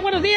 buenos días.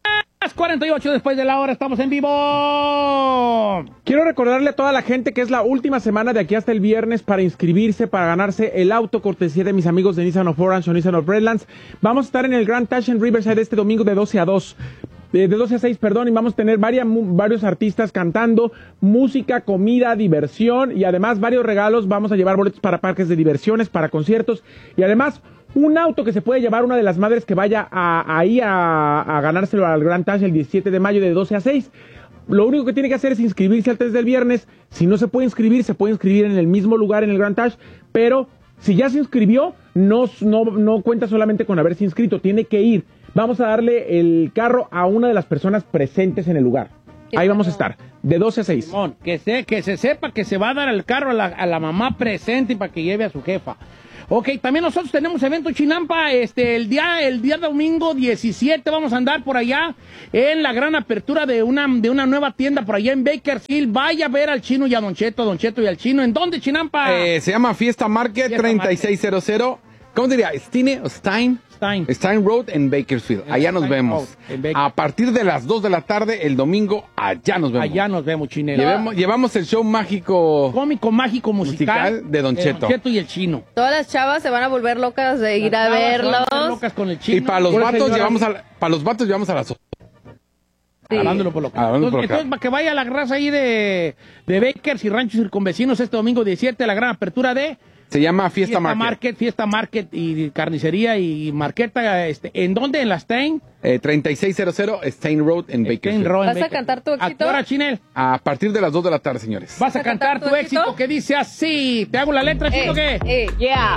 48 después de la hora, estamos en vivo. Quiero recordarle a toda la gente que es la última semana de aquí hasta el viernes para inscribirse, para ganarse el auto cortesía de mis amigos de Nissan of Orange o Nissan of Redlands. Vamos a estar en el Grand Touch en Riverside este domingo de 12 a 2. De 12 a 6, perdón, y vamos a tener varios artistas cantando, música, comida, diversión y además varios regalos. Vamos a llevar boletos para parques de diversiones, para conciertos y además un auto que se puede llevar una de las madres que vaya ahí a ganárselo al Grand Touch el 17 de mayo de 12 a 6. Lo único que tiene que hacer es inscribirse antes del viernes. Si no se puede inscribir en el mismo lugar en el Grand Touch, pero si ya se inscribió, no cuenta solamente con haberse inscrito, tiene que ir. Vamos a darle el carro a una de las personas presentes en el lugar. Ahí vamos a estar, de 12 a 6. Simón, que se sepa que se va a dar el carro a la mamá presente y para que lleve a su jefa. Ok, también nosotros tenemos evento Chinampa, el día domingo 17 vamos a andar por allá en la gran apertura de una nueva tienda por allá en Bakersfield. Vaya a ver al Chino y a Don Cheto y al Chino. ¿En dónde, Chinampa? Se llama Fiesta Market 3600. ¿Cómo diría? ¿Stine o Stein? Stein Road en Bakersfield. Allá nos vemos. A partir de las 2 de la tarde, el domingo, allá nos vemos. Allá nos vemos, Chinero. Llevamos el show mágico... Cómico, mágico, musical de Don Cheto. Don Cheto y el Chino. Todas las chavas se van a volver locas de ir a verlos. Locas con el Chino. Y para los vatos llevamos a las... Sí. Hablándolo por lo que. Entonces, para que vaya la raza ahí de Bakers y Ranchos Circunvecinos este domingo 17, la gran apertura de... Se llama Fiesta Market. Fiesta Market y carnicería y marqueta. ¿En dónde? ¿En la Stein? 3600 Stein Road en Bakersfield. ¿Vas a cantar tu éxito? ¿A qué hora, Chinel? A partir de las 2 de la tarde, señores. ¿Vas a cantar tu éxito que dice así? ¿Te hago la letra, Chino, qué?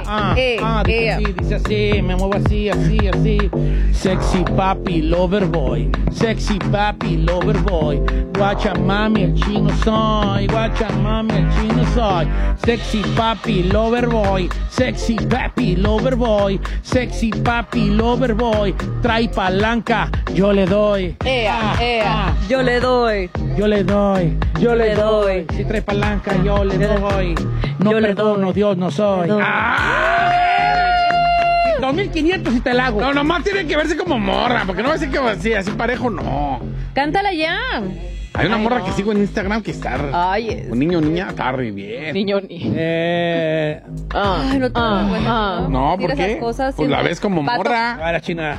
Dice así, me muevo así. Sexy papi, lover boy. Sexy papi, lover boy. Guacha mami, el Chino soy. Sexy papi, lover boy. Sexy papi, lover boy. Sexy papi, lover boy. Trae palanca, yo le doy. Yo le doy. Si trae palanca, yo le doy. No perdono, Dios no soy. 2,500 y te la hago. No, nomás tiene que verse como morra, porque no va a decir que así parejo, no. Cántala ya. Hay una morra que sigo en Instagram que está... Un niño o niña está re bien. Niño. Ay, no te No, ¿por qué? Pues la ves como morra. A ver, China.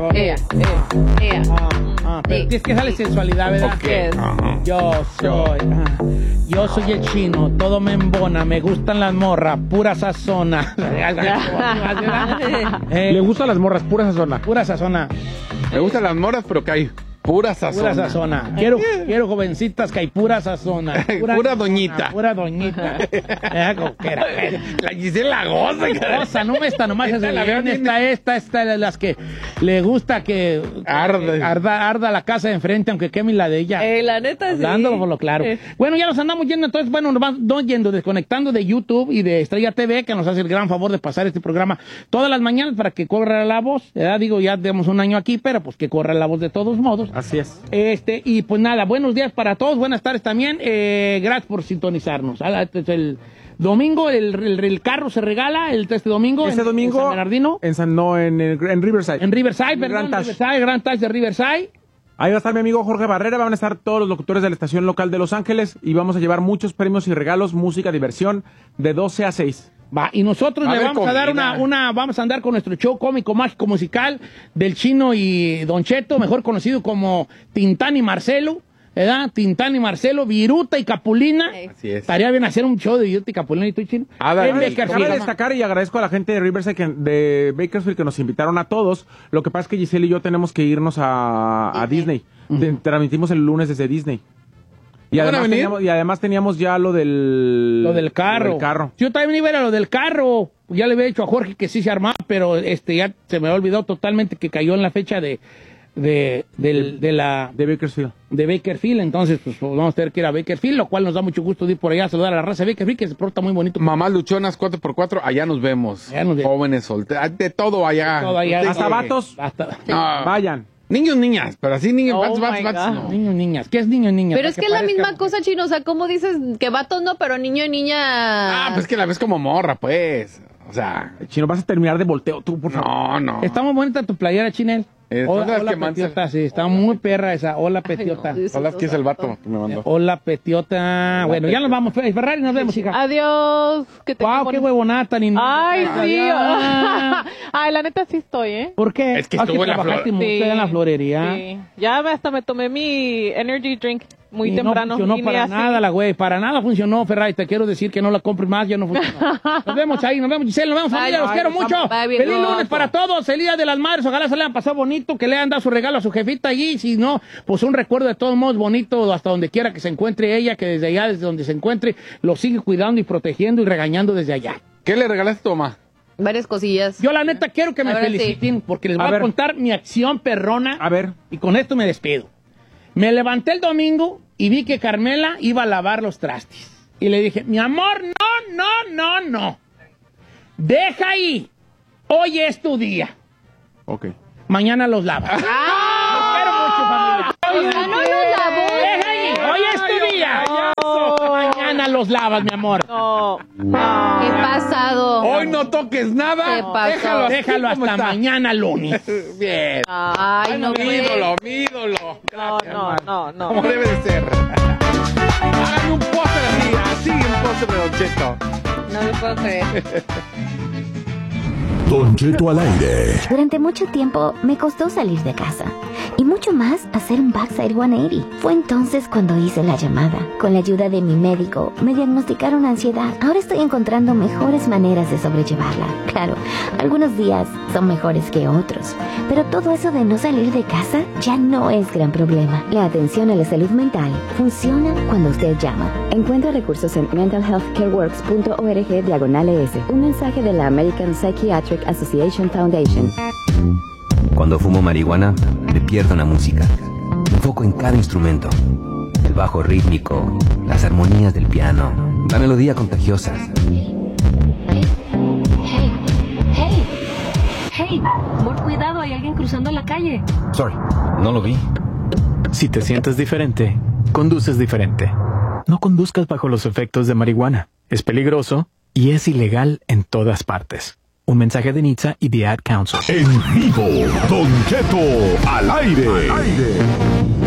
Pero es que sale sensualidad, ¿verdad? Okay. Yo soy el Chino, todo me embona, me gustan las morras, pura sazona. Le gustan las morras, pura sazona. Pura sazona. Me gustan las morras, pero que hay pura sazona. Pura sazona. Quiero jovencitas que hay pura sazona. Pura doñita. Pura doñita. La Gisela goza. No esta nomás. Esta de las que le gusta que arda la casa de enfrente, aunque queme la de ella. La neta sí. Hablándolo por lo claro. Bueno, ya nos andamos yendo, entonces, bueno, nos vamos desconectando de YouTube y de Estrella TV, que nos hace el gran favor de pasar este programa todas las mañanas para que corra la voz. Digo, ya tenemos un año aquí, pero pues que corra la voz de todos modos. Así es. Y pues nada, buenos días para todos, buenas tardes también. Gracias por sintonizarnos. El domingo el carro se regala este domingo. Este domingo en San Bernardino. En Riverside. En Riverside, perdón. Grand Touch de Riverside. Ahí va a estar mi amigo Jorge Barrera, van a estar todos los locutores de la estación local de Los Ángeles y vamos a llevar muchos premios y regalos, música, diversión, de 12 a 6. Va, y nosotros le vamos a dar vamos a andar con nuestro show cómico, mágico, musical del Chino y Don Cheto, mejor conocido como Tintán y Marcelo, ¿verdad? Tintán y Marcelo, Viruta y Capulina. Así es. Estaría bien hacer un show de Viruta y Capulina y tú, Chino. Cabe destacar y agradezco a la gente de Riverside, de Bakersfield, que nos invitaron a todos. Lo que pasa es que Giselle y yo tenemos que irnos a Disney. Transmitimos el lunes desde Disney. Y además teníamos ya lo del carro. Yo también iba a lo del carro. Ya le había dicho a Jorge que sí se armaba, pero ya se me había olvidado totalmente que cayó en la fecha de Bakersfield. De Bakersfield, entonces pues vamos a tener que ir a Bakersfield, lo cual nos da mucho gusto de ir por allá a saludar a la raza de Bakersfield, que se porta muy bonito. Mamás luchonas 4x4, allá nos vemos. Jóvenes solteros, de todo allá. Hasta vatos. Vayan. Niños, niñas, pero así niños, vatos, no. Niños, niñas. ¿Qué es niño, niña? Pero es que es la misma cosa, Chino. O sea, ¿cómo dices que vatos no, pero niño y niña? Pues que la ves como morra, pues. O sea, Chino, vas a terminar de volteo tú, por favor. No. Está muy bonita tu playera, Chinel. Hola, Petiota, sí, está muy perra esa. Hola, Petiota. Hola, ¿quién es el vato que me mandó? Hola, Petiota. Bueno, ya nos vamos. Ferrari, nos vemos, hija. Adiós. Wow, qué huevonata. Ay, sí. Ay, la neta sí estoy, ¿eh? ¿Por qué? Es que estuvo en la florería. Sí. Ya hasta me tomé mi energy drink muy temprano. No funcionó para nada la güey. Para nada funcionó, Ferrari. Te quiero decir que no la compres más. Ya no funcionó. Nos vemos ahí. Nos vemos, Giselle. Nos vemos, familia. Los quiero mucho. Feliz lunes para todos. El Día de las Madres. Ojalá se le hayan pasado bonito. Que le hayan dado su regalo a su jefita allí. Si no, pues un recuerdo de todos modos bonito hasta donde quiera que se encuentre ella. Que desde allá, desde donde se encuentre, lo sigue cuidando y protegiendo y regañando desde allá. ¿Qué le regalaste a tu mamá? Varias cosillas. Yo la neta quiero que me feliciten porque les voy a contar mi acción perrona. A ver. Y con esto me despido. Me levanté el domingo y vi que Carmela iba a lavar los trastes. Y le dije, mi amor, no. Deja ahí. Hoy es tu día. Ok. Mañana los lavas. Los quiero mucho, familia. No los lavó. Deja ahí. Hoy es tu día. Mañana los lavas, mi amor. No. ¿Qué pasado? Hoy no toques nada. ¿Qué pasó? Déjalo hasta mañana lunes. Bien. Ay, no mi ídolo. No. Como debe de ser. Háganme un póster así un póster de Don Cheto. No lo puedo creer. Don Cheto al aire. Durante mucho tiempo me costó salir de casa y mucho más hacer un backside 180. Fue entonces cuando hice la llamada. Con la ayuda de mi médico me diagnosticaron ansiedad. Ahora estoy encontrando mejores maneras de sobrellevarla. Claro, algunos días son mejores que otros, pero todo eso de no salir de casa ya no es gran problema. La atención a la salud mental funciona cuando usted llama. Encuentra recursos en mentalhealthcareworks.org/ES. Un mensaje de la American Psychiatric Association Foundation. Cuando fumo marihuana, me pierdo en la música. Me enfoco en cada instrumento. El bajo rítmico, las armonías del piano, la melodía contagiosa. Hey, por cuidado, hay alguien cruzando la calle. Sorry, no lo vi. Si te sientes diferente, conduces diferente. No conduzcas bajo los efectos de marihuana. Es peligroso y es ilegal en todas partes. Un mensaje de NHTSA y The Ad Council. En vivo, Don Cheto al aire.